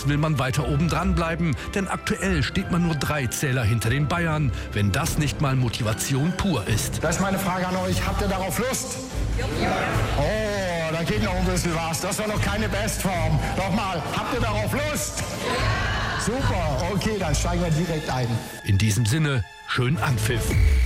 Jetzt will man weiter oben dran bleiben, denn aktuell steht man nur 3 Zähler hinter den Bayern, wenn das nicht mal Motivation pur ist. Das ist meine Frage an euch. Habt ihr darauf Lust? Ja. Oh, da geht noch ein bisschen was. Das war noch keine Bestform. Nochmal, habt ihr darauf Lust? Ja. Super, okay, dann steigen wir direkt ein. In diesem Sinne, schön Anpfiff.